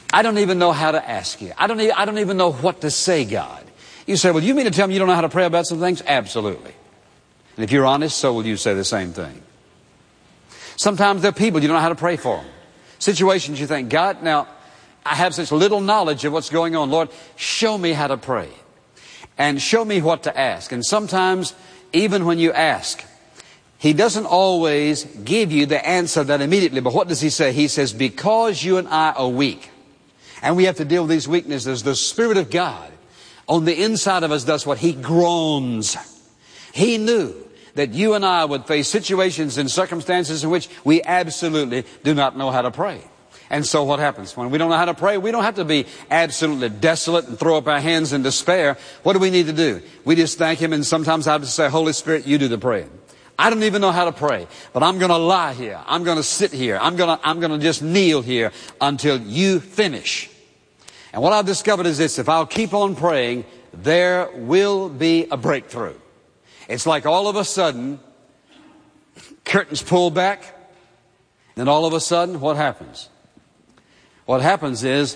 I don't even know how to ask you. I don't even know what to say, God. You say, well, you mean to tell me you don't know how to pray about some things? Absolutely. And if you're honest, so will you say the same thing. Sometimes there are people you don't know how to pray for them. Situations you think, God, now, I have such little knowledge of what's going on. Lord, show me how to pray. And show me what to ask. And sometimes, even when you ask, He doesn't always give you the answer that immediately. But what does He say? He says, because you and I are weak, and we have to deal with these weaknesses, the Spirit of God on the inside of us does what? He groans. He knew that you and I would face situations and circumstances in which we absolutely do not know how to pray. And so what happens? When we don't know how to pray, we don't have to be absolutely desolate and throw up our hands in despair. What do we need to do? We just thank Him, and sometimes I have to say, Holy Spirit, you do the praying. I don't even know how to pray, but I'm going to lie here. I'm going to sit here. I'm going to just kneel here until you finish. And what I've discovered is this: if I'll keep on praying, there will be a breakthrough. It's like all of a sudden, curtains pull back, then all of a sudden, what happens? What happens is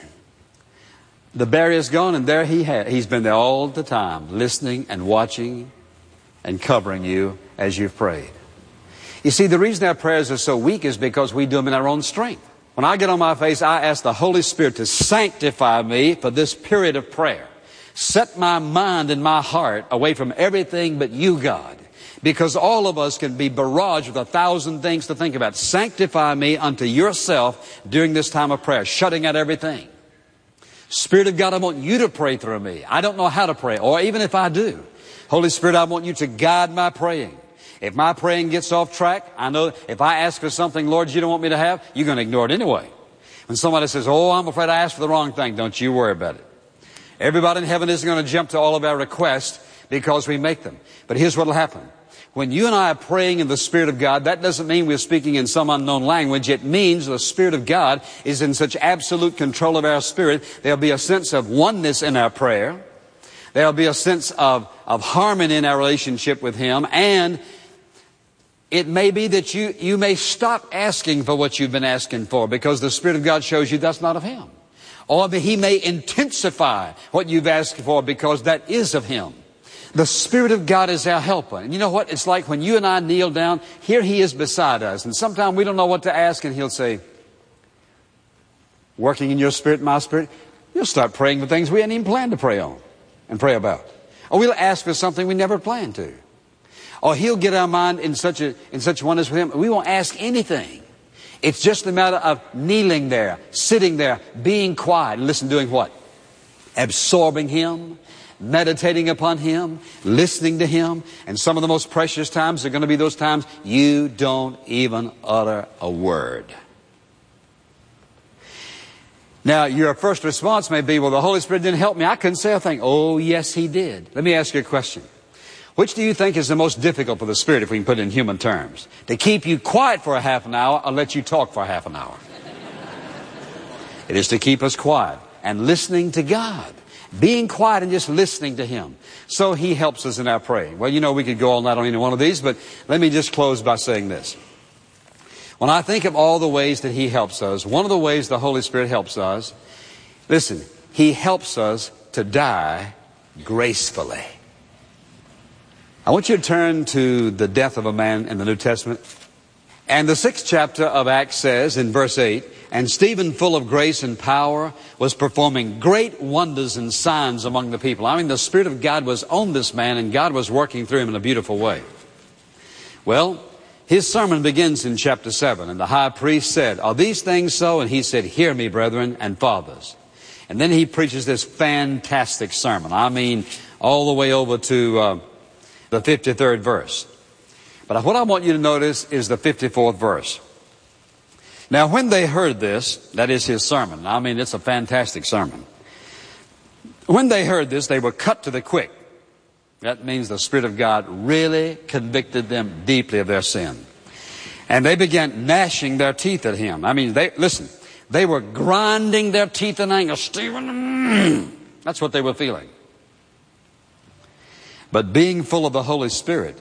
the barrier's gone, and there he's been there all the time, listening and watching and covering you as you've prayed. You see, the reason our prayers are so weak is because we do them in our own strength. When I get on my face, I ask the Holy Spirit to sanctify me for this period of prayer. Set my mind and my heart away from everything but you, God. Because all of us can be barraged with 1,000 things to think about. Sanctify me unto yourself during this time of prayer, shutting out everything. Spirit of God, I want you to pray through me. I don't know how to pray, or even if I do. Holy Spirit, I want you to guide my praying. If my praying gets off track, I know if I ask for something, Lord, you don't want me to have, you're going to ignore it anyway. When somebody says, oh, I'm afraid I asked for the wrong thing, don't you worry about it. Everybody in heaven isn't going to jump to all of our requests because we make them. But here's what will happen. When you and I are praying in the Spirit of God, that doesn't mean we're speaking in some unknown language. It means the Spirit of God is in such absolute control of our spirit. There'll be a sense of oneness in our prayer. There'll be a sense of harmony in our relationship with Him. And it may be that you may stop asking for what you've been asking for because the Spirit of God shows you that's not of Him. Or He may intensify what you've asked for because that is of Him. The Spirit of God is our helper. And you know what? It's like when you and I kneel down, here He is beside us. And sometimes we don't know what to ask, and He'll say, working in your spirit, my spirit, you'll start praying for things we hadn't even planned to pray on and pray about. Or we'll ask for something we never planned to. Or He'll get our mind in such oneness with Him, we won't ask anything. It's just a matter of kneeling there, sitting there, being quiet. And listen, doing what? Absorbing Him, meditating upon Him, listening to Him. And some of the most precious times are going to be those times you don't even utter a word. Now, your first response may be, well, the Holy Spirit didn't help me. I couldn't say a thing. Oh, yes, He did. Let me ask you a question. Which do you think is the most difficult for the Spirit, if we can put it in human terms? To keep you quiet for a half an hour or let you talk for a half an hour? It is to keep us quiet and listening to God. Being quiet and just listening to Him. So He helps us in our praying. Well, you know, we could go all night on any one of these, but let me just close by saying this. When I think of all the ways that He helps us, one of the ways the Holy Spirit helps us, listen, He helps us to die gracefully. I want you to turn to the death of a man in the New Testament. And the 6th chapter of Acts says in verse 8, and Stephen, full of grace and power, was performing great wonders and signs among the people. I mean, the Spirit of God was on this man, and God was working through him in a beautiful way. Well, his sermon begins in chapter 7, and the high priest said, are these things so? And he said, hear me, brethren and fathers. And then he preaches this fantastic sermon. I mean, all the way over to the 53rd verse. But what I want you to notice is the 54th verse. Now, when they heard this, that is his sermon. I mean, it's a fantastic sermon. When they heard this, they were cut to the quick. That means the Spirit of God really convicted them deeply of their sin. And they began gnashing their teeth at him. I mean, they were grinding their teeth in anger. Stephen, that's what they were feeling. But being full of the Holy Spirit,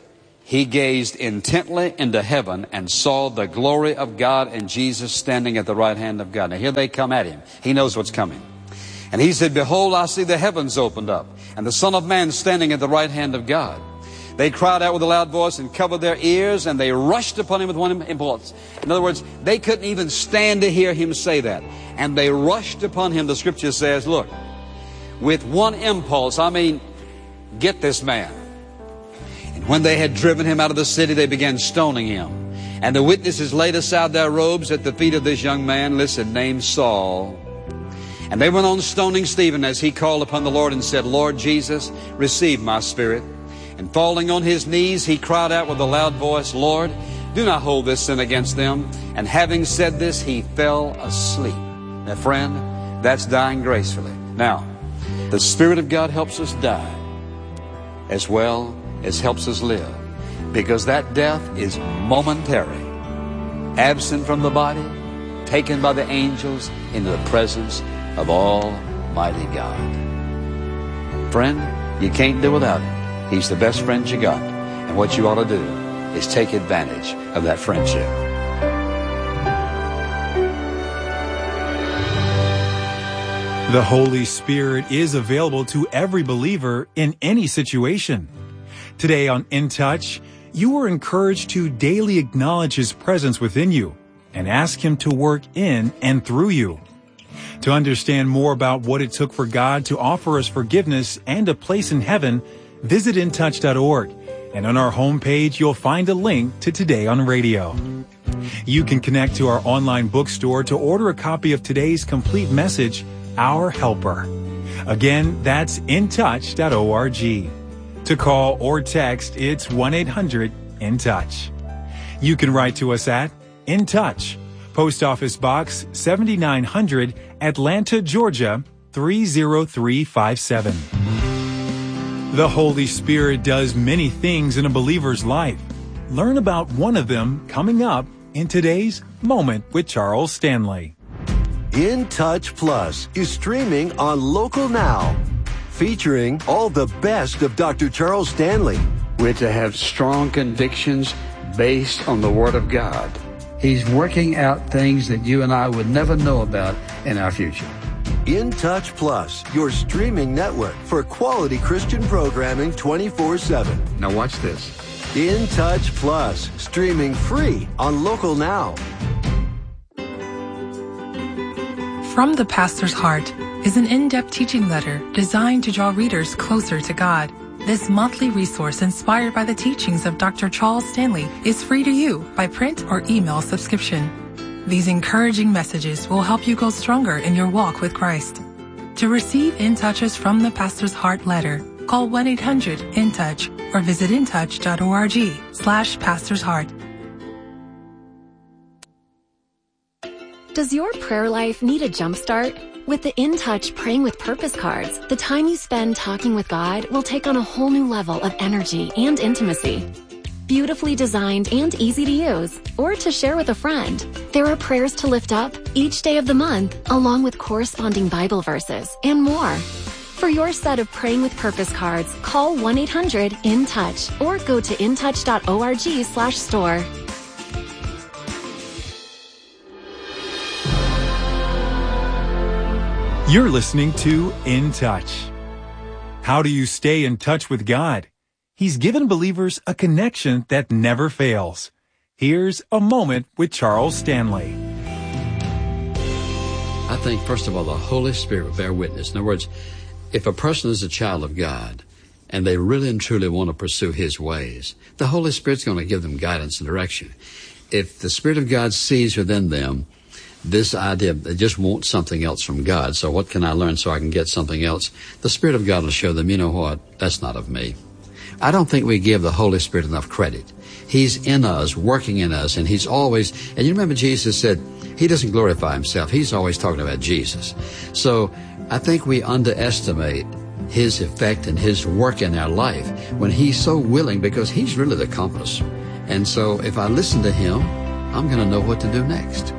he gazed intently into heaven and saw the glory of God and Jesus standing at the right hand of God. Now here they come at him. He knows what's coming. And he said, behold, I see the heavens opened up, and the Son of Man standing at the right hand of God. They cried out with a loud voice and covered their ears, and they rushed upon him with one impulse. In other words, they couldn't even stand to hear him say that. And they rushed upon him, the scripture says, look, with one impulse, I mean, get this man. And when they had driven him out of the city, they began stoning him. And the witnesses laid aside their robes at the feet of this young man, listen, named Saul. And they went on stoning Stephen as he called upon the Lord and said, Lord Jesus, receive my spirit. And falling on his knees, he cried out with a loud voice, Lord, do not hold this sin against them. And having said this, he fell asleep. Now, friend, that's dying gracefully. Now, the Spirit of God helps us die as well as helps us live, because that death is momentary, absent from the body, taken by the angels into the presence of Almighty God. Friend, you can't do without him. He's the best friend you got. And what you ought to do is take advantage of that friendship. The Holy Spirit is available to every believer in any situation. Today on In Touch, you are encouraged to daily acknowledge His presence within you and ask Him to work in and through you. To understand more about what it took for God to offer us forgiveness and a place in heaven, visit intouch.org, and on our homepage you'll find a link to Today on Radio. You can connect to our online bookstore to order a copy of today's complete message, Our Helper. Again, that's intouch.org. To call or text, it's 1-800-IN-TOUCH. You can write to us at In Touch, Post Office Box 7900, Atlanta, Georgia 30357. The Holy Spirit does many things in a believer's life. Learn about one of them coming up in today's Moment with Charles Stanley. In Touch Plus is streaming on Local Now, featuring all the best of Dr. Charles Stanley. We're to have strong convictions based on the Word of God. He's working out things that you and I would never know about in our future. In Touch Plus, your streaming network for quality Christian programming 24/7. Now watch this. In Touch Plus, streaming free on Local Now. From the Pastor's Heart is an in-depth teaching letter designed to draw readers closer to God. This monthly resource inspired by the teachings of Dr. Charles Stanley is free to you by print or email subscription. These encouraging messages will help you go stronger in your walk with Christ. To receive In Touches from the Pastor's Heart letter, call 1-800-IN-TOUCH or visit intouch.org/Pastor's Heart. Does your prayer life need a jumpstart? With the In Touch Praying with Purpose cards, the time you spend talking with God will take on a whole new level of energy and intimacy. Beautifully designed and easy to use, or to share with a friend, there are prayers to lift up each day of the month, along with corresponding Bible verses and more. For your set of Praying with Purpose cards, call 1-800-IN-TOUCH or go to intouch.org/store. You're listening to In Touch. How do you stay in touch with God? He's given believers a connection that never fails. Here's a moment with Charles Stanley. I think, first of all, the Holy Spirit will bear witness. In other words, if a person is a child of God and they really and truly want to pursue His ways, the Holy Spirit's going to give them guidance and direction. If the Spirit of God sees within them this idea, they just want something else from God, so what can I learn so I can get something else? The Spirit of God will show them, you know what, that's not of me. I don't think we give the Holy Spirit enough credit. He's in us, working in us, and He's always, and you remember Jesus said, He doesn't glorify Himself. He's always talking about Jesus. So I think we underestimate His effect and His work in our life when He's so willing, because He's really the compass. And so if I listen to Him, I'm going to know what to do next.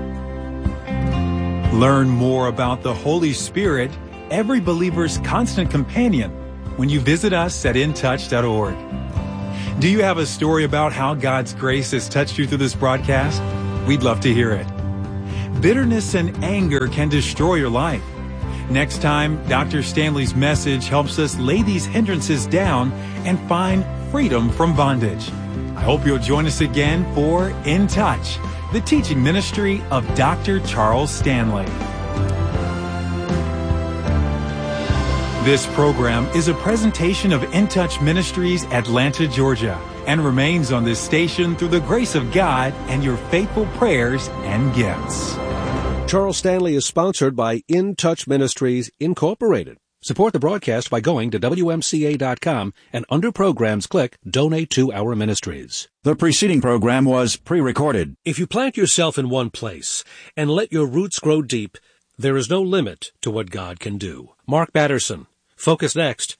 Learn more about the Holy Spirit, every believer's constant companion, when you visit us at intouch.org. Do you have a story about how God's grace has touched you through this broadcast? We'd love to hear it. Bitterness and anger can destroy your life. Next time, Dr. Stanley's message helps us lay these hindrances down and find freedom from bondage. I hope you'll join us again for In Touch, the teaching ministry of Dr. Charles Stanley. This program is a presentation of In Touch Ministries, Atlanta, Georgia, and remains on this station through the grace of God and your faithful prayers and gifts. Charles Stanley is sponsored by In Touch Ministries, Incorporated. Support the broadcast by going to WMCA.com and under programs click Donate to Our Ministries. The preceding program was pre-recorded. If you plant yourself in one place and let your roots grow deep, there is no limit to what God can do. Mark Batterson, Focus Next,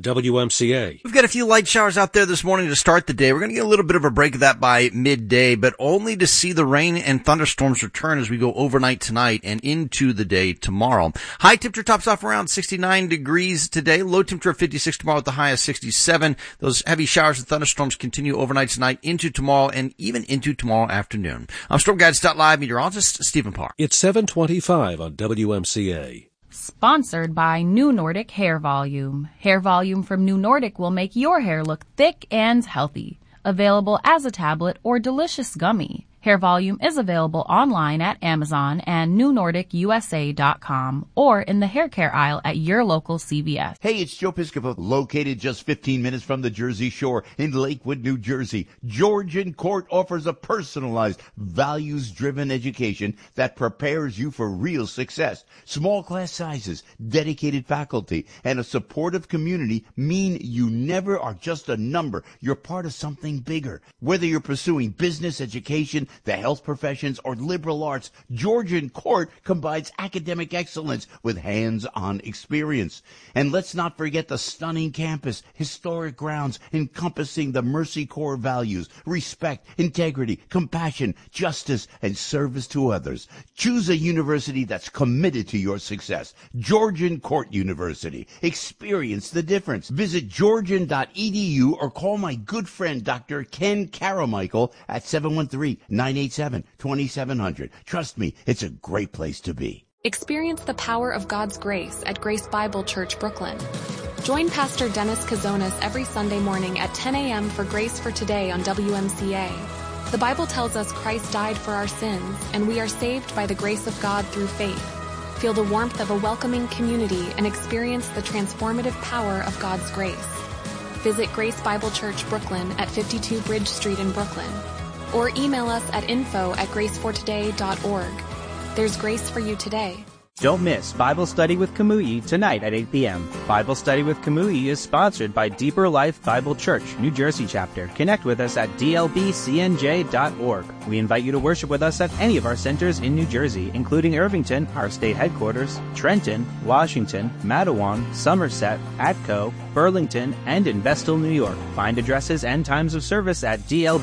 WMCA. We've got a few light showers out there this morning to start the day. We're going to get a little bit of a break of that by midday, but only to see the rain and thunderstorms return as we go overnight tonight and into the day tomorrow. High temperature tops off around 69 degrees today. Low temperature of 56 tomorrow with the high of 67. Those heavy showers and thunderstorms continue overnight tonight into tomorrow and even into tomorrow afternoon. I'm StormGuides.live meteorologist Stephen Parr. It's 7:25 on WMCA. Sponsored by New Nordic Hair Volume. Hair Volume from New Nordic will make your hair look thick and healthy. Available as a tablet or delicious gummy. Hair Volume is available online at Amazon and NewNordicUSA.com or in the hair care aisle at your local CVS. Hey, it's Joe Piscopo, located just 15 minutes from the Jersey Shore in Lakewood, New Jersey. Georgian Court offers a personalized, values-driven education that prepares you for real success. Small class sizes, dedicated faculty, and a supportive community mean you never are just a number. You're part of something bigger. Whether you're pursuing business, education, the health professions, or liberal arts, Georgian Court combines academic excellence with hands-on experience. And let's not forget the stunning campus, historic grounds encompassing the Mercy Corps values, respect, integrity, compassion, justice, and service to others. Choose a university that's committed to your success. Georgian Court University. Experience the difference. Visit georgian.edu or call my good friend Dr. Ken Caramichael at 713-987-2700. Trust me, it's a great place to be. Experience the power of God's grace at Grace Bible Church, Brooklyn. Join Pastor Dennis Kazonis every Sunday morning at 10 a.m. for Grace for Today on WMCA. The Bible tells us Christ died for our sins, and we are saved by the grace of God through faith. Feel the warmth of a welcoming community and experience the transformative power of God's grace. Visit Grace Bible Church, Brooklyn at 52 Bridge Street in Brooklyn. Or email us at info@gracefortoday.org. There's grace for you today. Don't miss Bible Study with Kamui tonight at 8 p.m. Bible Study with Kamui is sponsored by Deeper Life Bible Church, New Jersey chapter. Connect with us at dlbcnj.org. We invite you to worship with us at any of our centers in New Jersey, including Irvington, our state headquarters, Trenton, Washington, Matawan, Somerset, Atco, Burlington, and in Vestal, New York. Find addresses and times of service at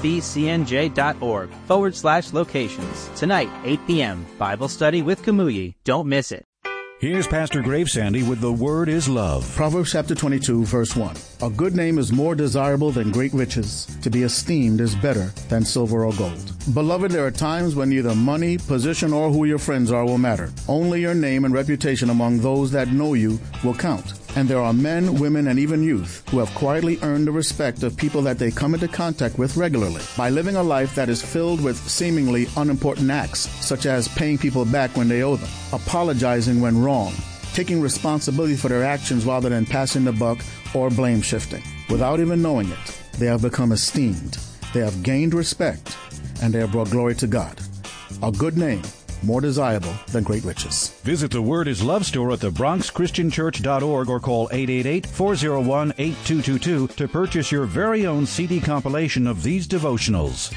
dlbcnj.org/locations. Tonight, 8 p.m. Bible Study with Kamui. Don't miss it. Here's Pastor Gravesandy with The Word is Love. Proverbs chapter 22, verse 1. A good name is more desirable than great riches. To be esteemed is better than silver or gold. Beloved, there are times when neither money, position, or who your friends are will matter. Only your name and reputation among those that know you will count. And there are men, women, and even youth who have quietly earned the respect of people that they come into contact with regularly by living a life that is filled with seemingly unimportant acts, such as paying people back when they owe them, apologizing when wrong, taking responsibility for their actions rather than passing the buck or blame shifting. Without even knowing it, they have become esteemed, they have gained respect, and they have brought glory to God. A good name, more desirable than great riches. Visit the Word is Love store at thebronxchristianchurch.org or call 888-401-8222 to purchase your very own CD compilation of these devotionals.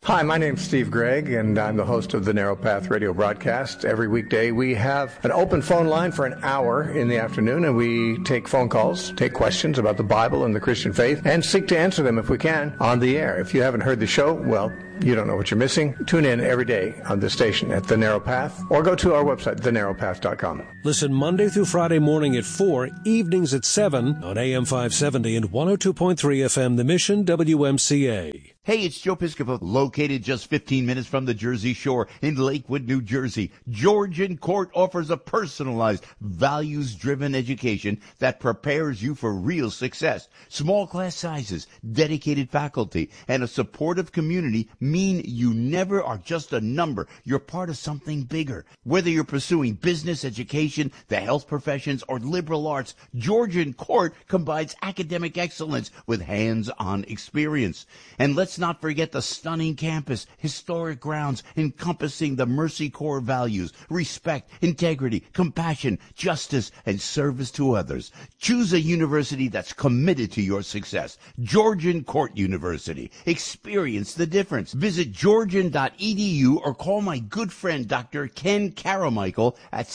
Hi, my name's Steve Gregg, and I'm the host of the Narrow Path radio broadcast. Every weekday, we have an open phone line for an hour in the afternoon, and we take phone calls, take questions about the Bible and the Christian faith, and seek to answer them, if we can, on the air. If you haven't heard the show, well, you don't know what you're missing. Tune in every day on this station at The Narrow Path, or go to our website, thenarrowpath.com. Listen Monday through Friday morning at 4, evenings at 7 on AM 570 and 102.3 FM, The Mission, WMCA. Hey, it's Joe Piscopo, located just 15 minutes from the Jersey Shore in Lakewood, New Jersey. Georgian Court offers a personalized, values-driven education that prepares you for real success. Small class sizes, dedicated faculty, and a supportive community mean you never are just a number. You're part of something bigger. Whether you're pursuing business, education, the health professions, or liberal arts, Georgian Court combines academic excellence with hands-on experience. And let's not forget the stunning campus, historic grounds encompassing the Mercy Corps values, respect, integrity, compassion, justice, and service to others. Choose a university that's committed to your success. Georgian Court University. Experience the difference. Visit georgian.edu or call my good friend Dr. Ken Caramichael at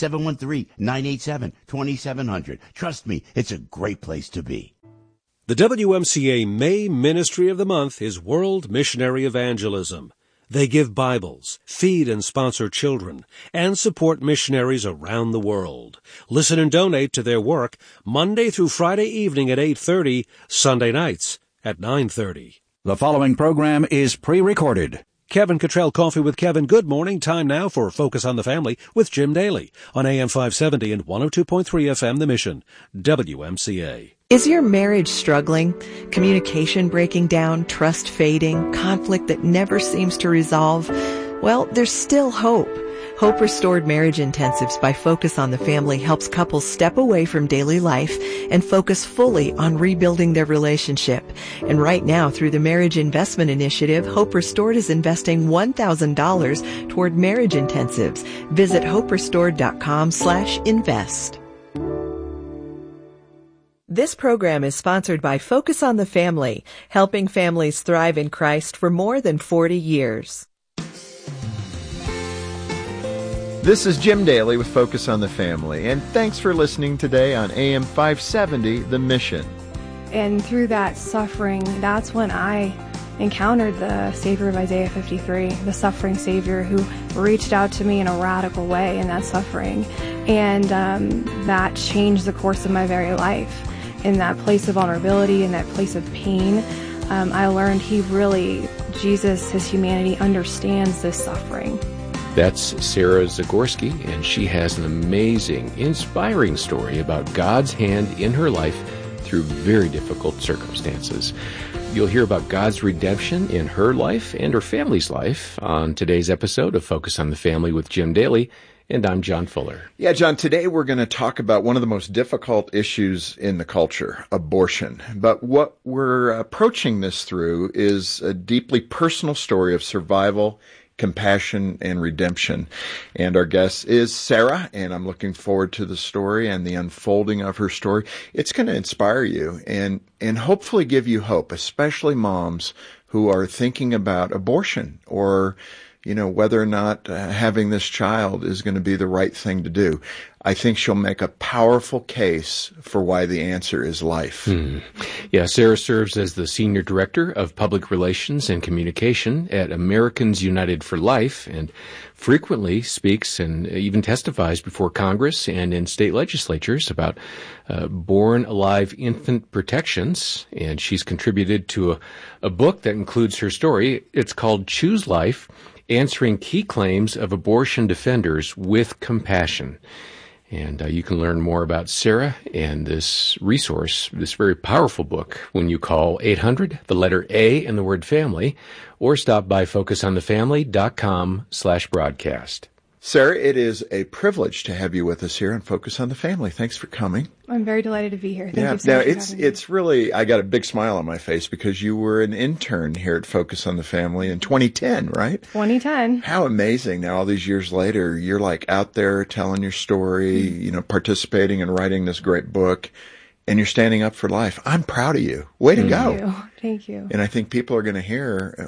713-987-2700. Trust me, it's a great place to be. The WMCA May Ministry of the Month is World Missionary Evangelism. They give Bibles, feed and sponsor children, and support missionaries around the world. Listen and donate to their work Monday through Friday evening at 8:30, Sunday nights at 9:30. The following program is pre-recorded. Kevin Cottrell, Coffee with Kevin. Good morning. Time now for Focus on the Family with Jim Daly on AM 570 and 102.3 FM, The Mission, WMCA. Is your marriage struggling? Communication breaking down, trust fading, conflict that never seems to resolve? Well, there's still hope. Hope Restored Marriage Intensives by Focus on the Family helps couples step away from daily life and focus fully on rebuilding their relationship. And right now, through the Marriage Investment Initiative, Hope Restored is investing $1,000 toward marriage intensives. Visit hoperestored.com/invest. This program is sponsored by Focus on the Family, helping families thrive in Christ for more than 40 years. This is Jim Daly with Focus on the Family, and thanks for listening today on AM 570, The Mission. And through that suffering, that's when I encountered the Savior of Isaiah 53, the suffering Savior who reached out to me in a radical way in that suffering. And that changed the course of my very life. In that place of vulnerability, in that place of pain, I learned Jesus, his humanity, understands this suffering. That's Sarah Zagorski, and she has an amazing, inspiring story about God's hand in her life through very difficult circumstances. You'll hear about God's redemption in her life and her family's life on today's episode of Focus on the Family with Jim Daly, and I'm John Fuller. Yeah, John, today we're going to talk about one of the most difficult issues in the culture, abortion. But what we're approaching this through is a deeply personal story of survival, compassion, and redemption. And our guest is Sarah, and I'm looking forward to the story and the unfolding of her story. It's going to inspire you and hopefully give you hope, especially moms who are thinking about abortion or, whether or not having this child is going to be the right thing to do. I think she'll make a powerful case for why the answer is life. Yeah, Sarah serves as the Senior Director of Public Relations and Communication at Americans United for Life and frequently speaks and even testifies before Congress and in state legislatures about born alive infant protections. And she's contributed to a book that includes her story. It's called Choose Life, Answering Key Claims of Abortion Defenders with Compassion. And you can learn more about Sarah and this resource, this very powerful book, when you call 800, the letter A and the word family, or stop by focusonthefamily.com/broadcast. Sarah, it is a privilege to have you with us here on Focus on the Family. Thanks for coming. I'm very delighted to be here. Thank you so much now for having me. it's really, I got a big smile on my face because you were an intern here at Focus on the Family in 2010, right? 2010. How amazing. Now, all these years later, you're like out there telling your story, participating and writing this great book, and you're standing up for life. I'm proud of you. Way to go. Thank you. And I think people are going to hear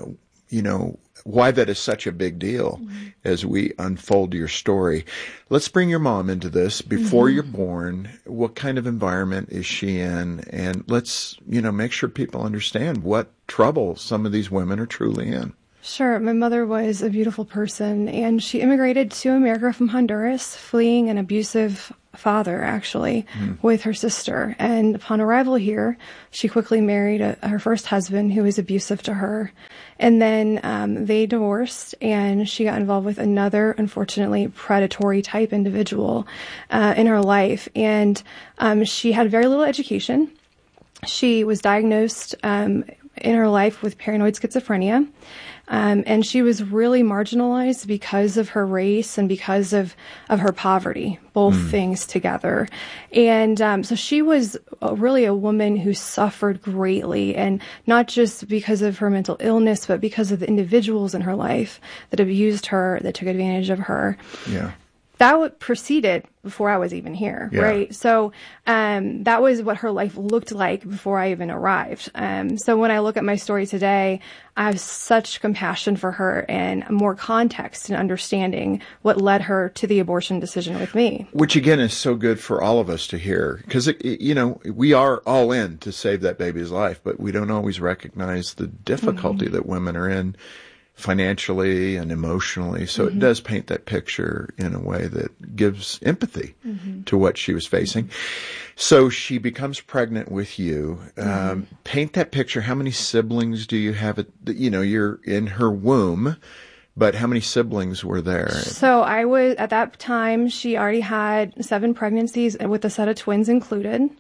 why that is such a big deal as we unfold your story. Let's bring your mom into this. Before you're born, what kind of environment is she in? And let's, make sure people understand what trouble some of these women are truly in. Sure. My mother was a beautiful person, and she immigrated to America from Honduras, fleeing an abusive father, actually, with her sister. And upon arrival here, she quickly married her first husband, who was abusive to her. And then they divorced, and she got involved with another, unfortunately, predatory type individual in her life. And she had very little education. She was diagnosed in her life with paranoid schizophrenia. And she was really marginalized because of her race and because of her poverty, both things together. And so she was really a woman who suffered greatly, and not just because of her mental illness, but because of the individuals in her life that abused her, that took advantage of her. Yeah. That proceeded before I was even here, right? So that was what her life looked like before I even arrived. So when I look at my story today, I have such compassion for her and more context and understanding what led her to the abortion decision with me. Which, again, is so good for all of us to hear. Because, we are all in to save that baby's life, but we don't always recognize the difficulty that women are in financially and emotionally. So it does paint that picture in a way that gives empathy to what she was facing. So she becomes pregnant with you. Paint that picture. How many siblings do you have? You're in her womb, but how many siblings were there? So I was, at that time, she already had 7 pregnancies with a set of twins included.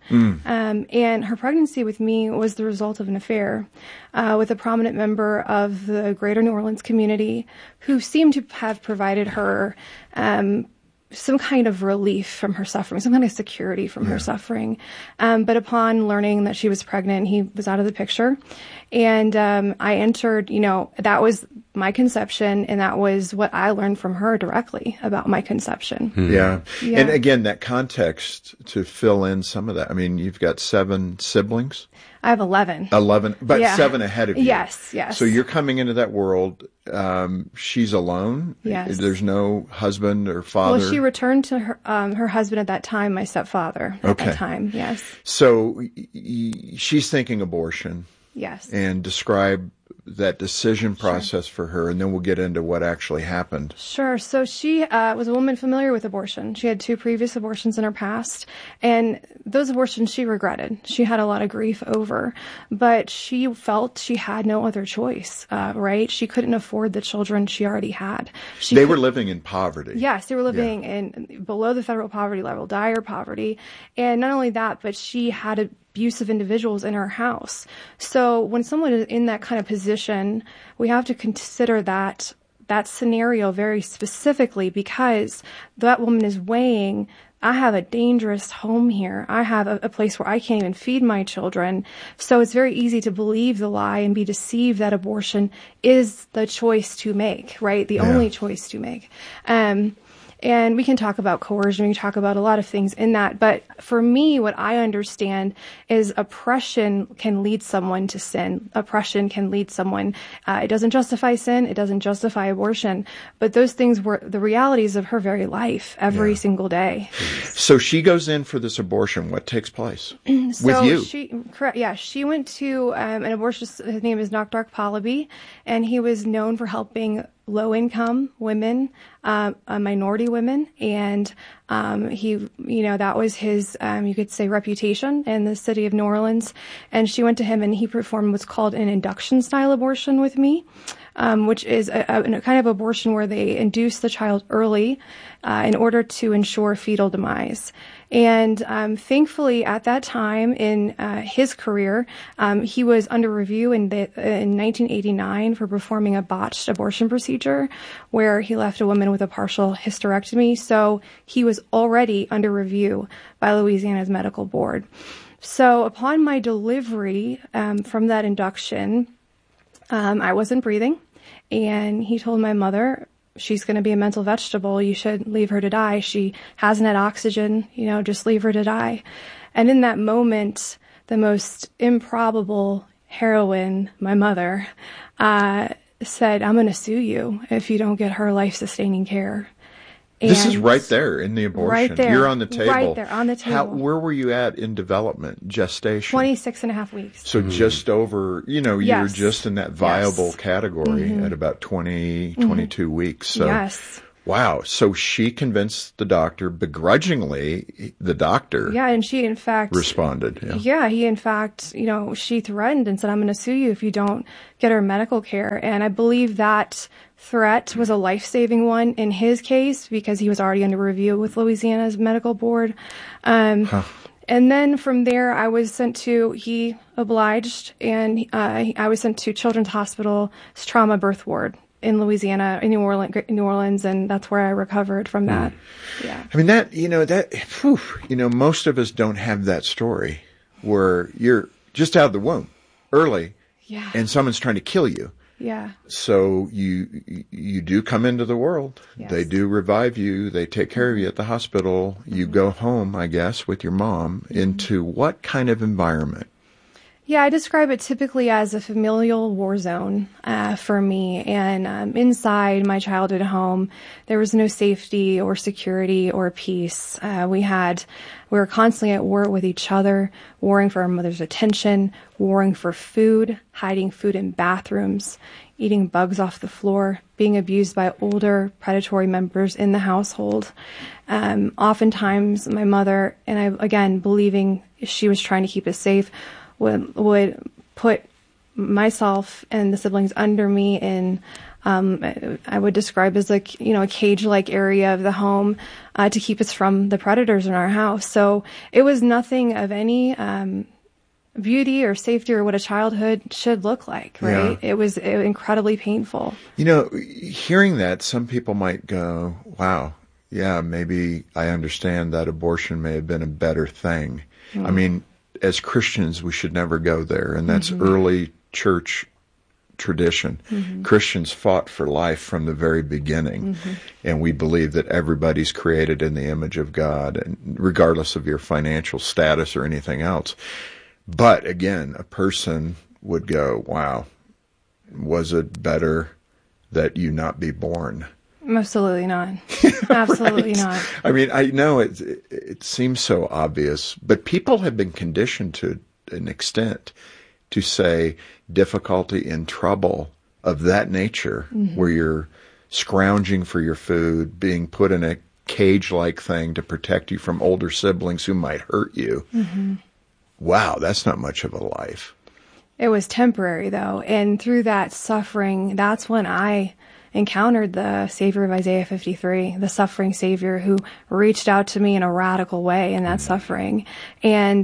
And her pregnancy with me was the result of an affair with a prominent member of the greater New Orleans community who seemed to have provided her some kind of relief from her suffering, some kind of security from her suffering. But upon learning that she was pregnant, he was out of the picture. And I entered, that was my conception, and that was what I learned from her directly about my conception. Yeah. And again, that context to fill in some of that. I mean, you've got 7 siblings? I have 11. 11, but 7 ahead of you. Yes. So you're coming into that world. She's alone. Yes. There's no husband or father. Well, she returned to her husband at that time, my stepfather at that time. Yes. So she's thinking abortion. Yes. And describe that decision process for her, and then we'll get into what actually happened. Sure. So she was a woman familiar with abortion. She had 2 previous abortions in her past, and those abortions she regretted. She had a lot of grief over, but she felt she had no other choice, right? She couldn't afford the children she already had. They were living in poverty. Yes, they were living in below the federal poverty level, dire poverty. And not only that, but she had abusive individuals in her house. So when someone is in that kind of position, we have to consider that scenario very specifically, because that woman is weighing, I have a dangerous home here. I have a place where I can't even feed my children. So it's very easy to believe the lie and be deceived that abortion is the choice to make, right? The only choice to make. And we can talk about coercion, we can talk about a lot of things in that. But for me, what I understand is oppression can lead someone to sin. Oppression can lead someone, it doesn't justify sin, it doesn't justify abortion, but those things were the realities of her very life every single day. So she goes in for this abortion. What takes place with you? She went to an abortionist. His name is Dr. Pallaby, and he was known for helping low-income women, minority women, and that was his, you could say, reputation in the city of New Orleans. And she went to him, and he performed what's called an induction-style abortion with me, which is a kind of abortion where they induce the child early in order to ensure fetal demise. And thankfully, at that time in his career, he was under review in 1989 for performing a botched abortion procedure where he left a woman with a partial hysterectomy. So he was already under review by Louisiana's medical board. So upon my delivery from that induction, I wasn't breathing, and he told my mother, she's going to be a mental vegetable. You should leave her to die. She hasn't had oxygen, just leave her to die. And in that moment, the most improbable heroine, my mother, said, I'm going to sue you if you don't get her life-sustaining care. This is right there in the abortion. Right there. You're on the table. Right there, on the table. Where were you at in development, gestation? 26 and a half weeks. So just over, you're Yes. just in that viable Yes. category at about 22 weeks. So, yes. Wow. So she convinced the doctor, begrudgingly, the doctor Yeah, and she, in fact, responded. Yeah, he, in fact, she threatened and said, I'm going to sue you if you don't get her medical care. And I believe that threat was a life-saving one in his case because he was already under review with Louisiana's medical board. And then from there, I was sent to, he obliged, and I was sent to Children's Hospital's trauma birth ward in Louisiana, in New Orleans, and that's where I recovered from that. Yeah. I mean, most of us don't have that story where you're just out of the womb early and someone's trying to kill you. Yeah. So you do come into the world. Yes. They do revive you. They take care of you at the hospital. You go home, I guess, with your mom into what kind of environment? Yeah, I describe it typically as a familial war zone for me. And inside my childhood home, there was no safety or security or peace. We were constantly at war with each other, warring for our mother's attention, warring for food, hiding food in bathrooms, eating bugs off the floor, being abused by older predatory members in the household. Oftentimes, my mother, and I, again, believing she was trying to keep us safe, would put myself and the siblings under me in, I would describe as a cage-like area of the home to keep us from the predators in our house. So it was nothing of any beauty or safety or what a childhood should look like, right? Yeah. It was incredibly painful. Hearing that, some people might go, wow, yeah, maybe I understand that abortion may have been a better thing. Mm. I mean, as Christians, we should never go there. And that's early church tradition. Mm-hmm. Christians fought for life from the very beginning. Mm-hmm. And we believe that everybody's created in the image of God, and regardless of your financial status or anything else. But again, a person would go, wow, was it better that you not be born? Absolutely not. Absolutely not. I mean, I know it seems so obvious, but people have been conditioned to an extent to say difficulty and trouble of that nature, where you're scrounging for your food, being put in a cage-like thing to protect you from older siblings who might hurt you. Mm-hmm. Wow, that's not much of a life. It was temporary, though, and through that suffering, that's when I encountered the Savior of Isaiah 53, the suffering Savior who reached out to me in a radical way in that suffering. And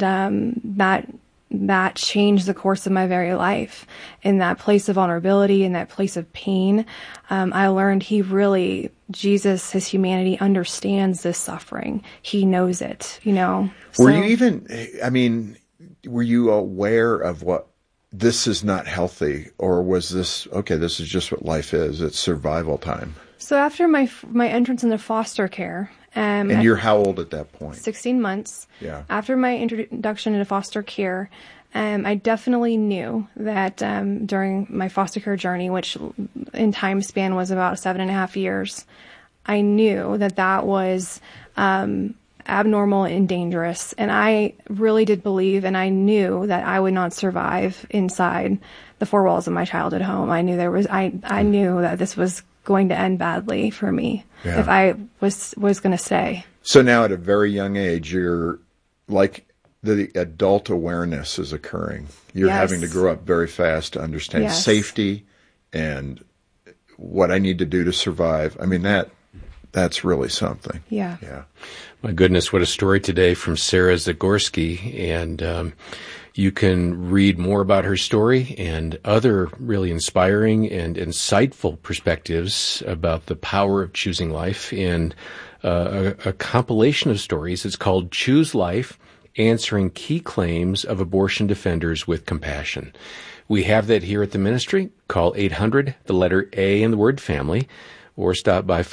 that changed the course of my very life. In that place of vulnerability, in that place of pain, I learned Jesus, his humanity, understands this suffering. He knows it, Were you aware of what, this is not healthy, or was this, okay, this is just what life is, it's survival time? So after my entrance into foster care. And you're how old at that point? 16 months. Yeah. After my introduction into foster care, I definitely knew that during my foster care journey, which in time span was about 7.5 years, I knew that was abnormal and dangerous. And I really did believe, and I knew that I would not survive inside the four walls of my childhood home. I knew I knew that this was going to end badly for me if I was going to stay. So now at a very young age, you're like, the adult awareness is occurring. You're having to grow up very fast to understand safety and what I need to do to survive. I mean, that's really something. Yeah. Yeah. My goodness, what a story today from Sarah Zagorski. And you can read more about her story and other really inspiring and insightful perspectives about the power of choosing life in a compilation of stories. It's called Choose Life, Answering Key Claims of Abortion Defenders with Compassion. We have that here at the ministry. Call 800, the letter A in the word family, or stop by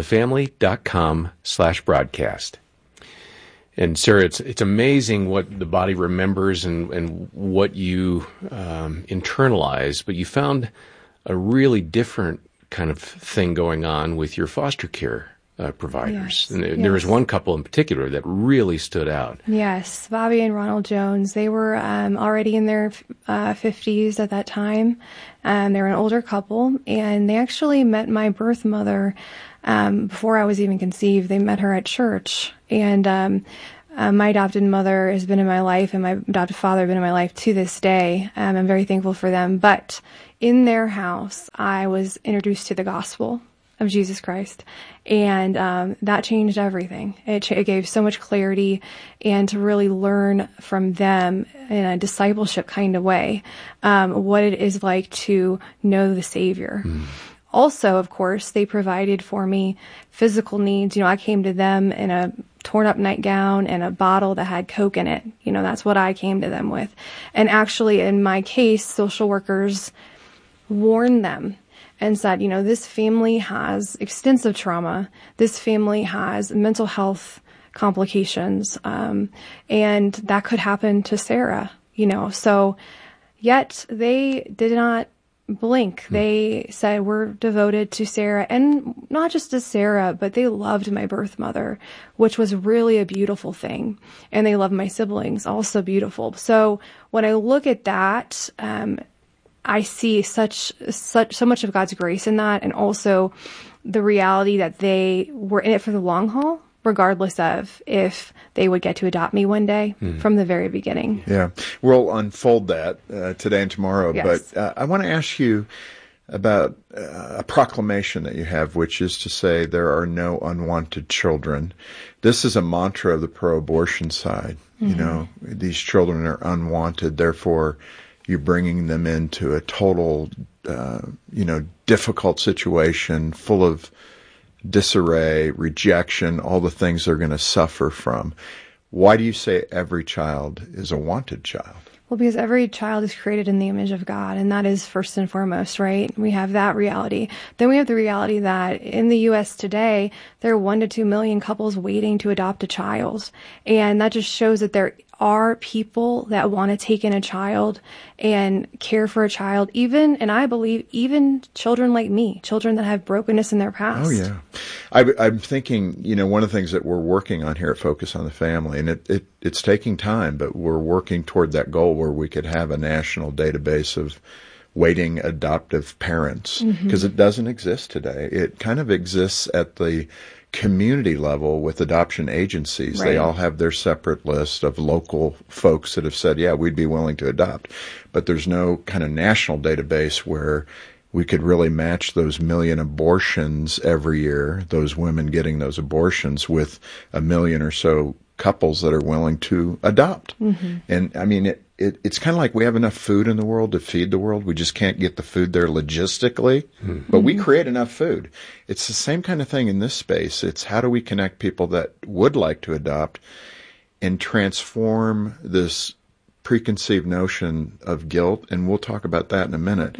focusonthefamily.com/broadcast. And Sarah, it's amazing what the body remembers and what you internalize, but you found a really different kind of thing going on with your foster care providers. Yes, And there was one couple in particular that really stood out. Yes, Bobby and Ronald Jones. They were already in their 50s at that time. They were an older couple, and they actually met my birth mother before I was even conceived. They met her at church, and my adopted mother has been in my life, and my adopted father have been in my life to this day. I'm very thankful for them. But in their house, I was introduced to the gospel of Jesus Christ, and that changed everything. It gave so much clarity, and to really learn from them in a discipleship kind of way what it is like to know the Savior. Also, of course, they provided for me physical needs. I came to them in a torn up nightgown and a bottle that had Coke in it. That's what I came to them with. And actually, in my case, social workers warned them and said, this family has extensive trauma. This family has mental health complications. And that could happen to Sarah, So yet they did not blink. They said, we're devoted to Sarah, and not just to Sarah, but they loved my birth mother, which was really a beautiful thing. And they loved my siblings, also beautiful. So when I look at that, I see so much of God's grace in that, and also the reality that they were in it for the long haul, regardless of if they would get to adopt me one day from the very beginning. Yeah. We'll unfold that today and tomorrow. Yes. But I want to ask you about a proclamation that you have, which is to say there are no unwanted children. This is a mantra of the pro-abortion side. These children are unwanted, therefore you're bringing them into a total, difficult situation full of disarray, rejection, all the things they're going to suffer from. Why do you say every child is a wanted child? Well, because every child is created in the image of God, and that is first and foremost, right? We have that reality. Then we have the reality that in the U.S. today, there are 1 to 2 million couples waiting to adopt a child. And that just shows that there are people that want to take in a child and care for a child, and I believe even children like me, children that have brokenness in their past. Oh, yeah. I'm thinking, one of the things that we're working on here at Focus on the Family, and it's taking time, but we're working toward that goal where we could have a national database of waiting adoptive parents, because it doesn't exist today. It kind of exists at the community level with adoption agencies. Right. They all have their separate list of local folks that have said, yeah, we'd be willing to adopt. But there's no kind of national database where we could really match those million abortions every year, those women getting those abortions, with 1 million or so couples that are willing to adopt. And I mean, it's kind of like we have enough food in the world to feed the world. We just can't get the food there logistically, but we create enough food. It's the same kind of thing in this space. It's how do we connect people that would like to adopt and transform this preconceived notion of guilt. And we'll talk about that in a minute.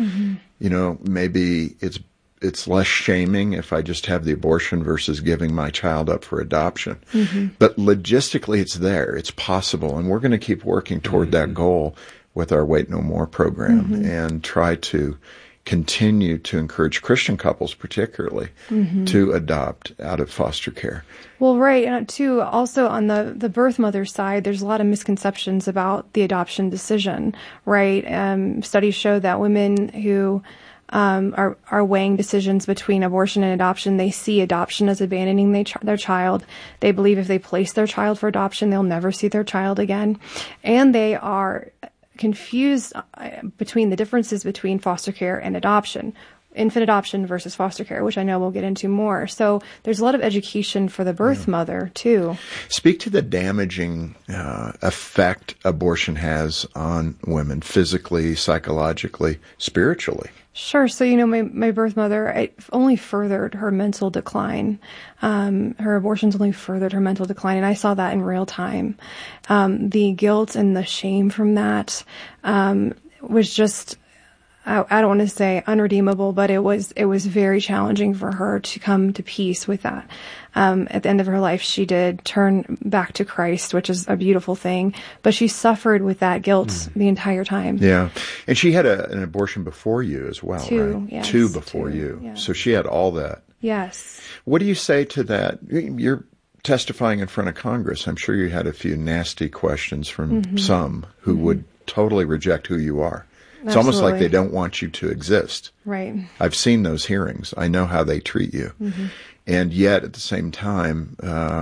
Maybe it's less shaming if I just have the abortion versus giving my child up for adoption. But logistically, it's there. It's possible. And we're going to keep working toward that goal with our Wait No More program and try to continue to encourage Christian couples particularly to adopt out of foster care. Well, right. And too, also on the birth mother side, there's a lot of misconceptions about the adoption decision, right? Studies show that women who are weighing decisions between abortion and adoption, they see adoption as abandoning their child. They believe if they place their child for adoption, they'll never see their child again. And they are confused between the differences between foster care and adoption. Infant adoption versus foster care, which I know we'll get into more. So there's a lot of education for the birth mother, too. Speak to the damaging effect abortion has on women, physically, psychologically, spiritually. Sure. So, my birth mother, it only furthered her mental decline. Her abortions only furthered her mental decline, and I saw that in real time. The guilt and the shame from that was just I don't want to say unredeemable, but it was very challenging for her to come to peace with that. At the end of her life, she did turn back to Christ, which is a beautiful thing, but she suffered with that guilt the entire time. Yeah. And she had an abortion before you as well, right? Yes, 2 before two, you. yeah. So she had all that. Yes. What do you say to that? You're testifying in front of Congress. I'm sure you had a few nasty questions from some who would totally reject who you are. It's almost like they don't want you to exist. Right. I've seen those hearings. I know how they treat you. And yet, at the same time,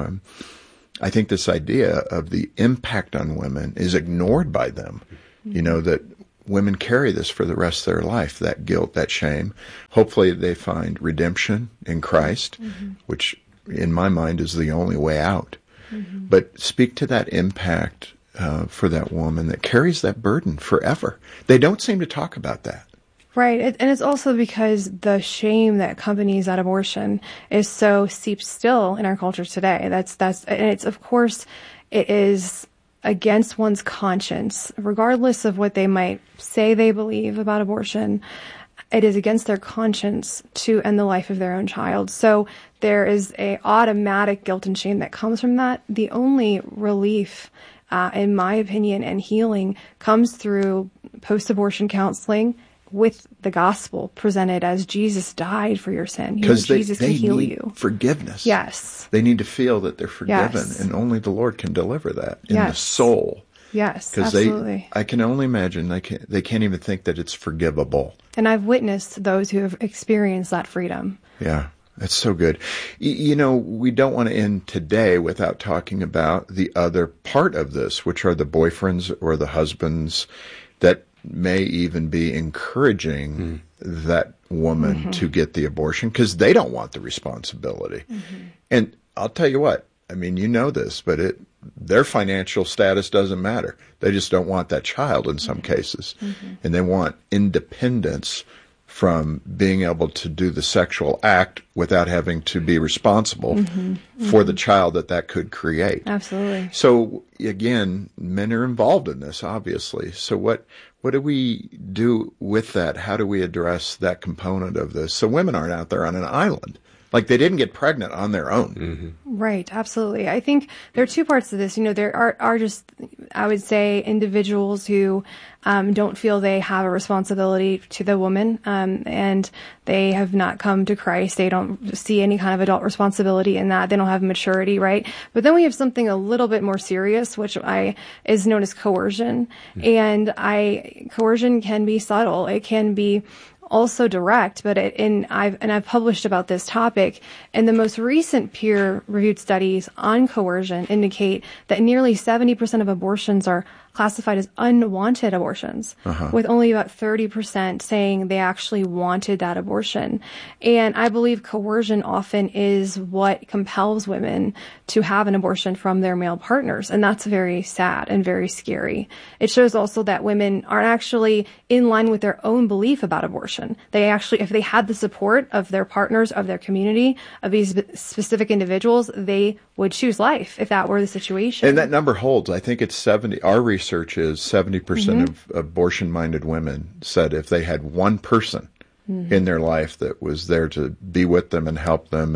I think this idea of the impact on women is ignored by them. You know, that women carry this for the rest of their life, that guilt, that shame. Hopefully they find redemption in Christ, which in my mind is the only way out. But speak to that impact for that woman that carries that burden forever. They don't seem to talk about that. Right. And it's also because the shame that accompanies that abortion is so steeped still in our culture today. And it's, of course, it is against one's conscience, regardless of what they might say they believe about abortion. It is against their conscience to end the life of their own child. So there is a automatic guilt and shame that comes from that. The only relief, in my opinion, and healing comes through post-abortion counseling with the gospel presented as Jesus died for your sin. Because Jesus can heal need you. Forgiveness. Yes. They need to feel that they're forgiven, Yes. and only the Lord can deliver that in the Yes. soul. Yes, Because absolutely. I can only imagine they can't even think that it's forgivable. And I've witnessed those who have experienced that freedom. Yeah, that's so good. You know, we don't want to end today without talking about the other part of this, which are the boyfriends or the husbands that may even be encouraging that woman to get the abortion because they don't want the responsibility. And I'll tell you what, I mean, you know this, but their financial status doesn't matter. They just don't want that child in some cases. And they want independence from being able to do the sexual act without having to be responsible for the child that could create. Absolutely. So again, men are involved in this, obviously. So what do we do with that? How do we address that component of this? So women aren't out there on an island. Like they didn't get pregnant on their own. Right, absolutely. I think there are two parts to this. You know, there are just, I would say, individuals who don't feel they have a responsibility to the woman, and they have not come to Christ. They don't see any kind of adult responsibility in that. They don't have maturity, right? But then we have something a little bit more serious, which is known as coercion. And coercion can be subtle. It can be also direct, but I've published about this topic, and the most recent peer-reviewed studies on coercion indicate that nearly 70% of abortions are classified as unwanted abortions, with only about 30% saying they actually wanted that abortion. And I believe coercion often is what compels women to have an abortion from their male partners, and that's very sad and very scary. It shows also that women aren't actually in line with their own belief about abortion. They actually, if they had the support of their partners, of their community, of these specific individuals, they would choose life if that were the situation. And that number holds. I think it's 70. Our research is 70% of abortion-minded women said if they had one person in their life that was there to be with them and help them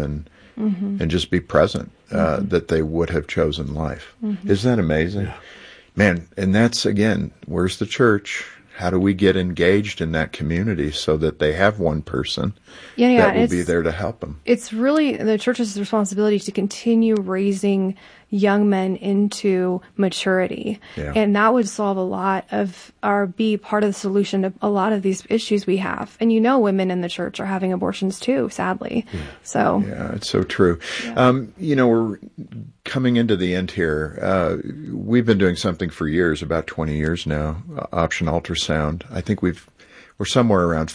and just be present, that they would have chosen life. Isn't that amazing? Yeah. Man, and that's, again, where's the church? How do we get engaged in that community so that they have one person that will be there to help them? It's really the church's responsibility to continue raising young men into maturity. Yeah. And that would solve a lot of, or be part of the solution to a lot of these issues we have. And women in the church are having abortions too, sadly. Yeah. So. Yeah, it's so true. Yeah. We're coming into the end here. We've been doing something for years, about 20 years now, option ultrasound. I think we're somewhere around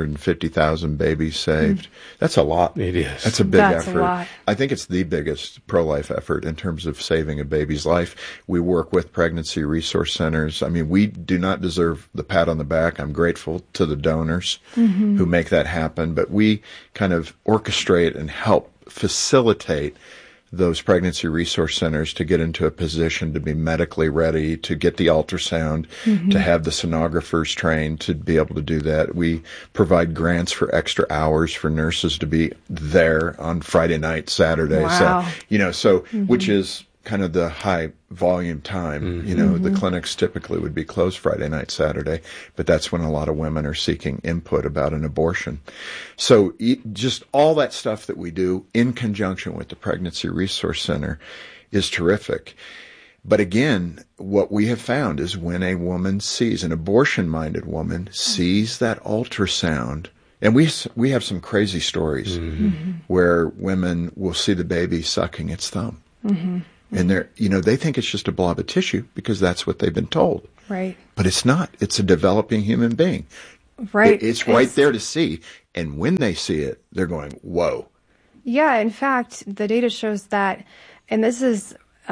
550,000 babies saved. That's a lot. It is. That's a big effort. A lot. I think it's the biggest pro-life effort in terms of saving a baby's life. We work with pregnancy resource centers. I mean, we do not deserve the pat on the back. I'm grateful to the donors who make that happen, but we kind of orchestrate and help facilitate those pregnancy resource centers to get into a position to be medically ready, to get the ultrasound, to have the sonographers trained to be able to do that. We provide grants for extra hours for nurses to be there on Friday night, Saturday. Wow. Which is kind of the high volume time. The clinics typically would be closed Friday night, Saturday, but that's when a lot of women are seeking input about an abortion. So just all that stuff that we do in conjunction with the Pregnancy Resource Center is terrific. But again, what we have found is when a woman sees, an abortion-minded woman sees that ultrasound, and we have some crazy stories where women will see the baby sucking its thumb. And they think it's just a blob of tissue because that's what they've been told. Right. But it's not. It's a developing human being. Right. It's right there to see. And when they see it, they're going, whoa. Yeah. In fact, the data shows that, and this is,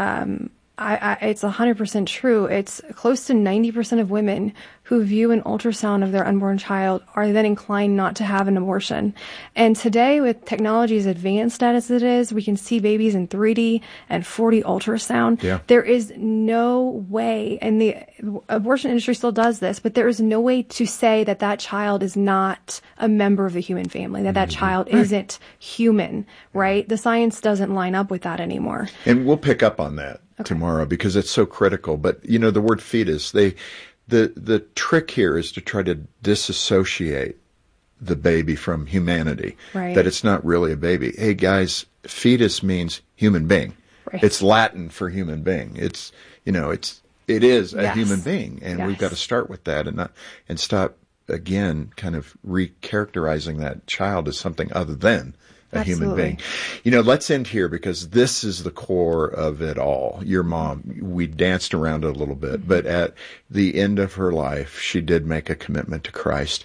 it's 100% true. It's close to 90% of women who view an ultrasound of their unborn child are then inclined not to have an abortion. And today, with technology as advanced as it is, we can see babies in 3D and 4D ultrasound. Yeah. There is no way, and the abortion industry still does this, but there is no way to say that that child is not a member of the human family, that that child isn't human, right? The science doesn't line up with that anymore. And we'll pick up on that tomorrow because it's so critical. But, the word fetus, the trick here is to try to disassociate the baby from humanity, right. That it's not really a baby. Hey guys, fetus means human being. Right. It's Latin for human being. It is a human being, and we've got to start with that and stop again kind of recharacterizing that child as something other than a human being. Let's end here because this is the core of it all. Your mom, we danced around it a little bit, but at the end of her life, she did make a commitment to Christ.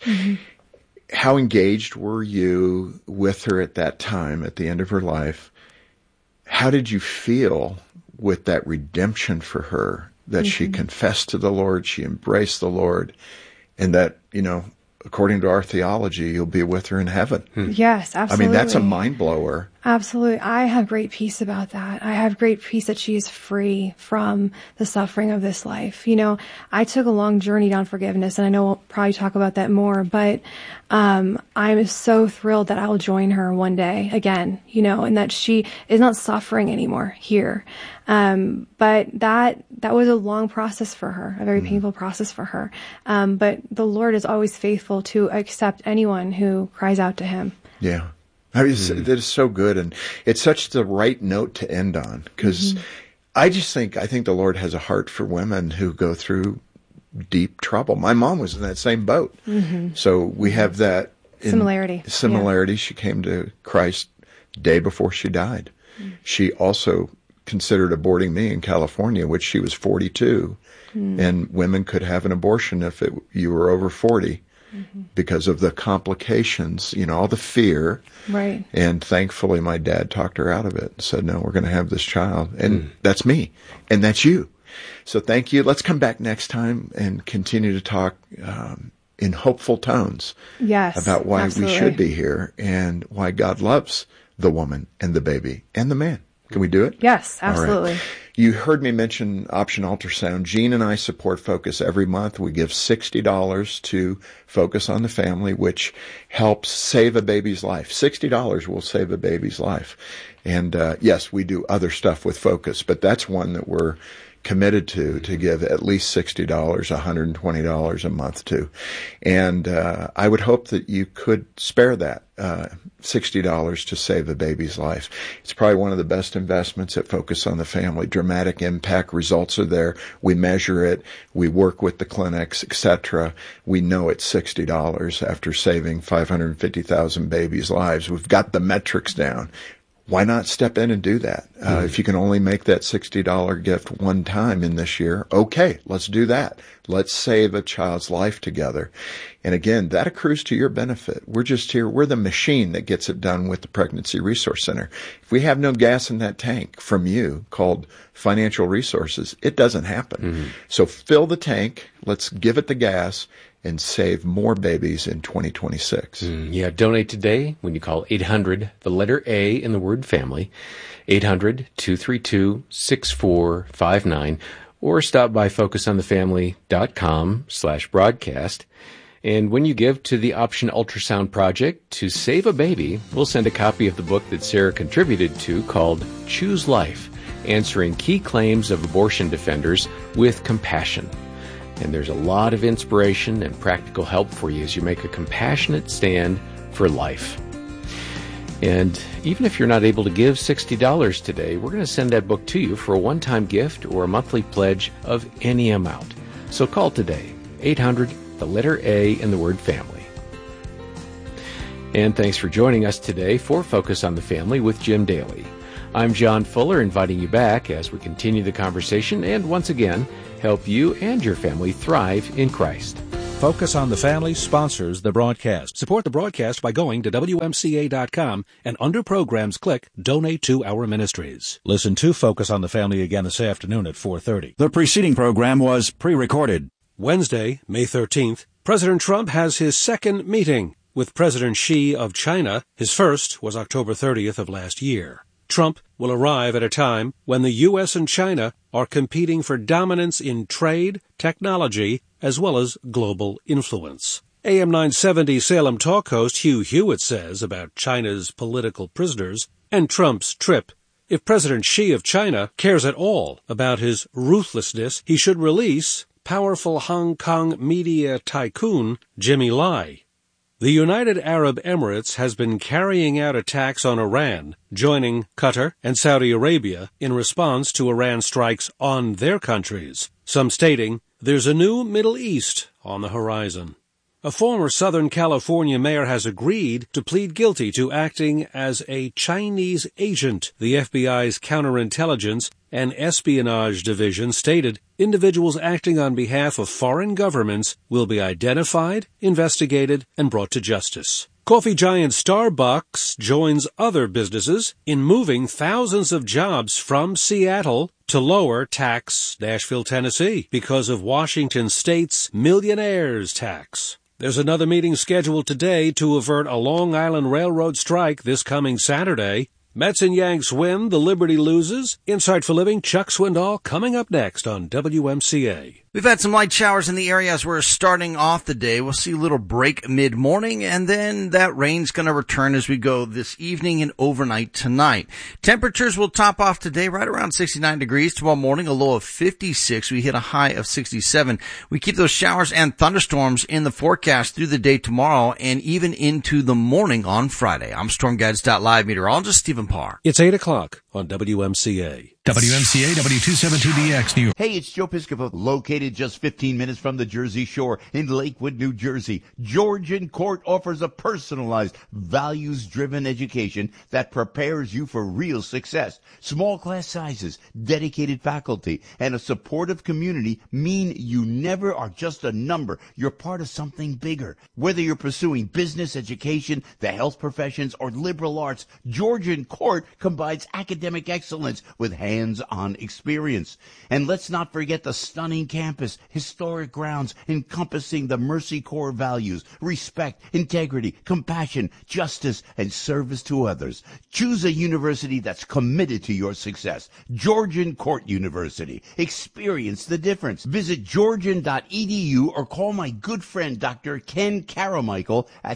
How engaged were you with her at that time, at the end of her life? How did you feel with that redemption for her, that she confessed to the Lord, she embraced the Lord, and that, according to our theology, you'll be with her in heaven? Yes, absolutely. I mean, that's a mind blower. Absolutely. I have great peace about that. I have great peace that she is free from the suffering of this life. I took a long journey down forgiveness, and I know we'll probably talk about that more, but I'm so thrilled that I will join her one day again, and that she is not suffering anymore here. But that was a long process for her, a very painful process for her. But the Lord is always faithful to accept anyone who cries out to him. Yeah. I mean, that is so good, and it's such the right note to end on, because I think the Lord has a heart for women who go through deep trouble. My mom was in that same boat. So we have that similarity. Yeah. She came to Christ day before she died. She also considered aborting me in California, which she was 42, and women could have an abortion if you were over 40. Because of the complications, all the fear. Right. And thankfully, my dad talked her out of it and said, no, we're going to have this child. And that's me. And that's you. So thank you. Let's come back next time and continue to talk in hopeful tones. Yes, about why absolutely. we should be here and why God loves the woman and the baby and the man. Can we do it? Yes, absolutely. All right. You heard me mention Option Ultrasound. Jean and I support Focus every month. We give $60 to Focus on the Family, which helps save a baby's life. $60 will save a baby's life. And yes, we do other stuff with Focus, but that's one that we're committed to give at least $60, $120 a month to. And I would hope that you could spare that $60 to save a baby's life. It's probably one of the best investments at Focus on the Family. Dramatic impact, results are there. We measure it. We work with the clinics, etc. We know it's $60 after saving 550,000 babies' lives. We've got the metrics down. Why not step in and do that? If you can only make that $60 gift one time in this year, okay, let's do that. Let's save a child's life together. And again, that accrues to your benefit. We're just here. We're the machine that gets it done with the Pregnancy Resource Center. If we have no gas in that tank from you called financial resources, it doesn't happen. So fill the tank. Let's give it the gas and save more babies in 2026. Donate today when you call 800, the letter A in the word family, 800-232-6459, or stop by focusonthefamily.com/broadcast. And when you give to the Option Ultrasound Project to save a baby, we'll send a copy of the book that Sarah contributed to called Choose Life, Answering Key Claims of Abortion Defenders with Compassion. And there's a lot of inspiration and practical help for you as you make a compassionate stand for life. And even if you're not able to give $60 today, we're going to send that book to you for a one-time gift or a monthly pledge of any amount. So call today, 800, the letter A in the word family. And thanks for joining us today for Focus on the Family with Jim Daly. I'm John Fuller, inviting you back as we continue the conversation and once again help you and your family thrive in Christ. Focus on the Family sponsors the broadcast. Support the broadcast by going to WMCA.com and under programs click Donate to Our Ministries. Listen to Focus on the Family again this afternoon at 4:30. The preceding program was pre-recorded. Wednesday, May 13th, President Trump has his second meeting with President Xi of China. His first was October 30th of last year. Trump will arrive at a time when the U.S. and China are competing for dominance in trade, technology, as well as global influence. AM 970 Salem talk host Hugh Hewitt says about China's political prisoners and Trump's trip, if President Xi of China cares at all about his ruthlessness, he should release powerful Hong Kong media tycoon Jimmy Lai. The United Arab Emirates has been carrying out attacks on Iran, joining Qatar and Saudi Arabia in response to Iran strikes on their countries, some stating there's a new Middle East on the horizon. A former Southern California mayor has agreed to plead guilty to acting as a Chinese agent. The FBI's counterintelligence and espionage division stated individuals acting on behalf of foreign governments will be identified, investigated, and brought to justice. Coffee giant Starbucks joins other businesses in moving thousands of jobs from Seattle to lower tax Nashville, Tennessee, because of Washington State's millionaires tax. There's another meeting scheduled today to avert a Long Island Railroad strike this coming Saturday. Mets and Yanks win, the Liberty loses. Insight for Living, Chuck Swindoll, coming up next on WMCA. We've had some light showers in the area as we're starting off the day. We'll see a little break mid-morning, and then that rain's going to return as we go this evening and overnight tonight. Temperatures will top off today right around 69 degrees. Tomorrow morning, a low of 56. We hit a high of 67. We keep those showers and thunderstorms in the forecast through the day tomorrow and even into the morning on Friday. I'm StormGuides.live meteorologist Stephen Parr. It's 8 o'clock on WMCA. WMCA W272DX New York. Hey, it's Joe Piscopo, located just 15 minutes from the Jersey Shore in Lakewood, New Jersey. Georgian Court offers a personalized, values-driven education that prepares you for real success. Small class sizes, dedicated faculty, and a supportive community mean you never are just a number. You're part of something bigger. Whether you're pursuing business, education, the health professions, or liberal arts, Georgian Court combines academic excellence with hands-on experience. And let's not forget the stunning campus, historic grounds encompassing the Mercy Corps values, respect, integrity, compassion, justice, and service to others. Choose a university that's committed to your success. Georgian Court University. Experience the difference. Visit georgian.edu or call my good friend Dr. Ken Caramichael at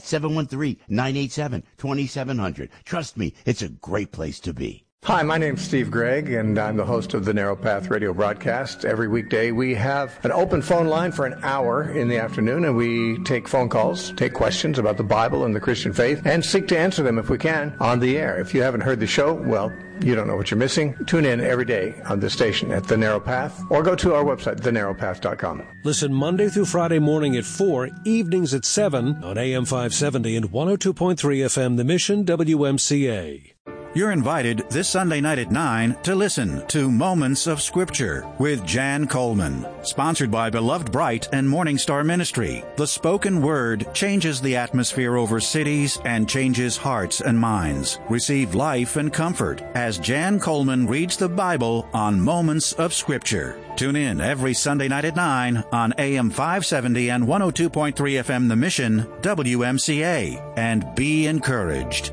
713-987-2700. Trust me, it's a great place to be. Hi, my name's Steve Gregg, and I'm the host of the Narrow Path radio broadcast. Every weekday, we have an open phone line for an hour in the afternoon, and we take phone calls, take questions about the Bible and the Christian faith, and seek to answer them, if we can, on the air. If you haven't heard the show, well, you don't know what you're missing. Tune in every day on this station at The Narrow Path, or go to our website, thenarrowpath.com. Listen Monday through Friday morning at 4, evenings at 7 on AM 570 and 102.3 FM, The Mission, WMCA. You're invited this Sunday night at 9 to listen to Moments of Scripture with Jan Coleman, sponsored by Beloved Bright and Morning Star Ministry. The spoken word changes the atmosphere over cities and changes hearts and minds. Receive life and comfort as Jan Coleman reads the Bible on Moments of Scripture. Tune in every Sunday night at 9 on AM 570 and 102.3 FM The Mission, WMCA, and be encouraged.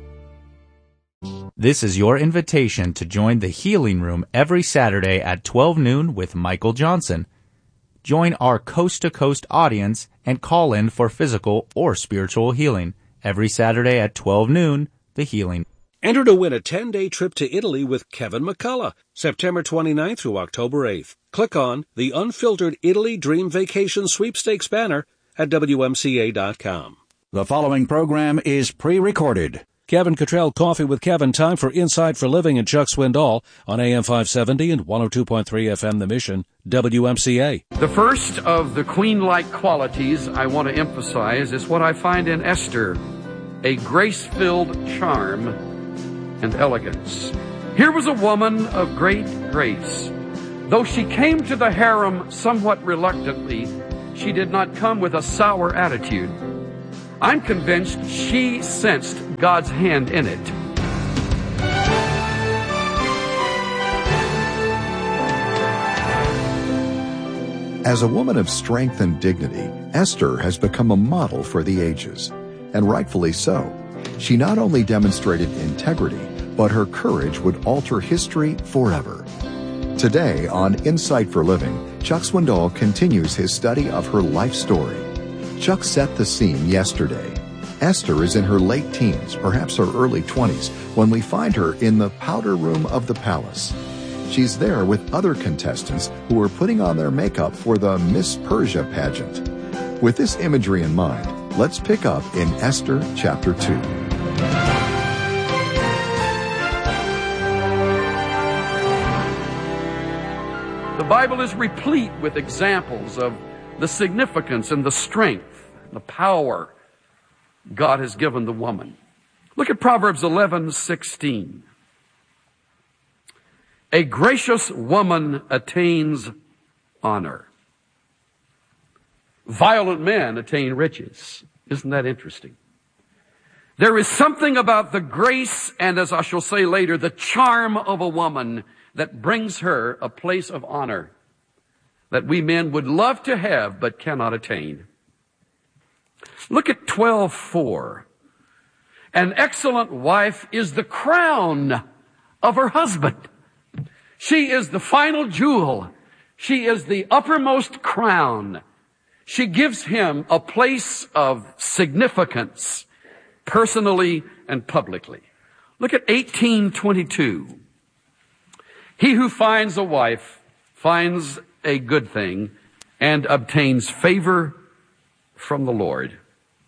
This is your invitation to join the Healing Room every Saturday at 12 noon with Michael Johnson. Join our coast-to-coast audience and call in for physical or spiritual healing. Every Saturday at 12 noon, the Healing. Enter to win a 10-day trip to Italy with Kevin McCullough, September 29th through October 8th. Click on the Unfiltered Italy Dream Vacation Sweepstakes banner at WMCA.com. The following program is pre-recorded. Kevin Cottrell, Coffee with Kevin, time for Insight for Living and Chuck Swindoll on AM 570 and 102.3 FM The Mission, WMCA. The first of the queen-like qualities I want to emphasize is what I find in Esther, a grace-filled charm and elegance. Here was a woman of great grace. Though she came to the harem somewhat reluctantly, she did not come with a sour attitude. I'm convinced she sensed God's hand in it. As a woman of strength and dignity, Esther has become a model for the ages, and rightfully so. She not only demonstrated integrity, but her courage would alter history forever. Today on Insight for Living, Chuck Swindoll continues his study of her life story. Chuck set the scene yesterday. Esther is in her late teens, perhaps her early 20s, when we find her in the powder room of the palace. She's there with other contestants who are putting on their makeup for the Miss Persia pageant. With this imagery in mind, let's pick up in Esther chapter 2. The Bible is replete with examples of the significance and the strength, the power God has given the woman. Look at Proverbs 11:16. A gracious woman attains honor. Violent men attain riches. Isn't that interesting? There is something about the grace and, as I shall say later, the charm of a woman that brings her a place of honor that we men would love to have but cannot attain. Look at 12:4. An excellent wife is the crown of her husband. She is the final jewel. She is the uppermost crown. She gives him a place of significance, personally and publicly. Look at 18:22. He who finds a wife finds a good thing and obtains favor from the Lord.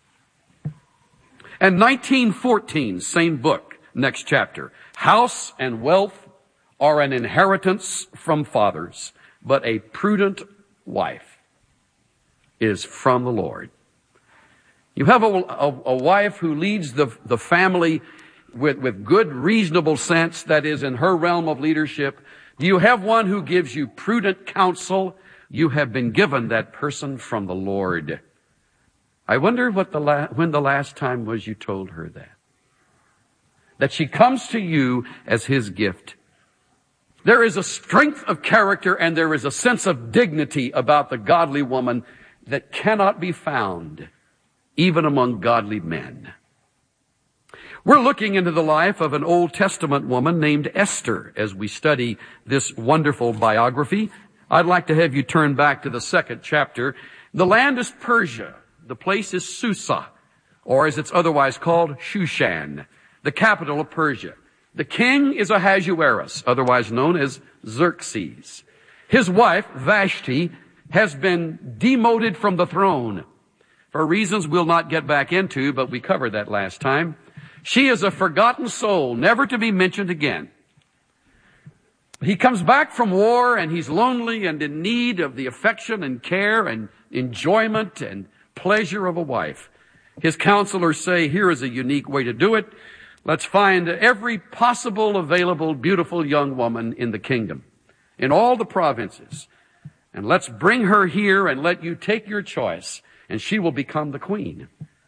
And 19:14, same book, next chapter. House and wealth are an inheritance from fathers, but a prudent wife is from the Lord. You have a wife who leads the family with good, reasonable sense, that is in her realm of leadership. Do you have one who gives you prudent counsel? You have been given that person from the Lord. I wonder when the last time was you told her that. That she comes to you as His gift. There is a strength of character and there is a sense of dignity about the godly woman that cannot be found even among godly men. We're looking into the life of an Old Testament woman named Esther as we study this wonderful biography. I'd like to have you turn back to the 2nd chapter. The land is Persia. The place is Susa, or as it's otherwise called, Shushan, the capital of Persia. The king is Ahasuerus, otherwise known as Xerxes. His wife, Vashti, has been demoted from the throne for reasons we'll not get back into, but we covered that last time. She is a forgotten soul, never to be mentioned again. He comes back from war and he's lonely and in need of the affection and care and enjoyment and pleasure of a wife. His counselors say, here is a unique way to do it. Let's find every possible, available, beautiful young woman in the kingdom, in all the provinces, and let's bring her here and let you take your choice, and she will become the queen.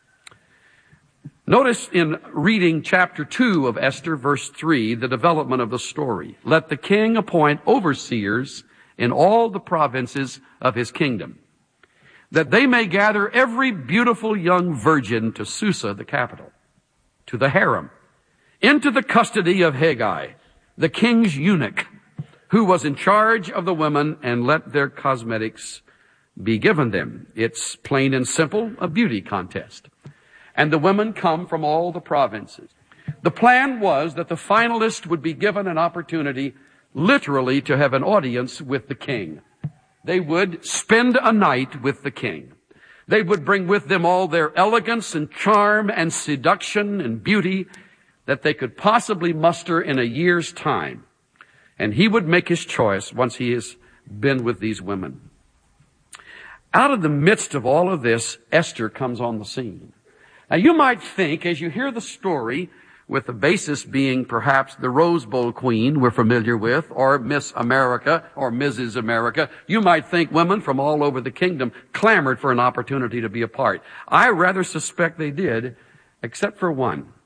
Notice in reading chapter 2 of Esther, verse 3, the development of the story. Let the king appoint overseers in all the provinces of his kingdom, that they may gather every beautiful young virgin to Susa, the capital, to the harem, into the custody of Haggai, the king's eunuch, who was in charge of the women, and let their cosmetics be given them. It's plain and simple, a beauty contest. And the women come from all the provinces. The plan was that the finalist would be given an opportunity literally to have an audience with the king. They would spend a night with the king. They would bring with them all their elegance and charm and seduction and beauty that they could possibly muster in a year's time. And he would make his choice once he has been with these women. Out of the midst of all of this, Esther comes on the scene. Now you might think, as you hear the story, with the basis being perhaps the Rose Bowl Queen we're familiar with, or Miss America, or Mrs. America, you might think women from all over the kingdom clamored for an opportunity to be a part. I rather suspect they did, except for one.